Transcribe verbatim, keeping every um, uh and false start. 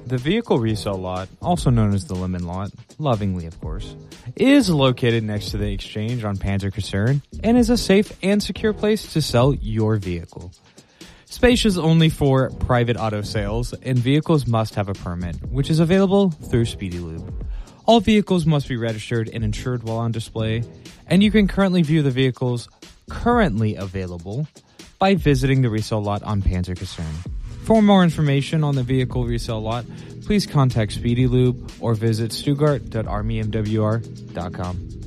The vehicle resale lot, also known as the Lemon Lot, lovingly of course, is located next to the exchange on Panzerkreuzern and is a safe and secure place to sell your vehicle. Spacious only for private auto sales, and vehicles must have a permit, which is available through Speedy Lube. All vehicles must be registered and insured while on display, and you can currently view the vehicles currently available by visiting the resale lot on Panzerkreuzern. For more information on the vehicle resale lot, please contact Speedy Lube or visit stuttgart dot army m w r dot com.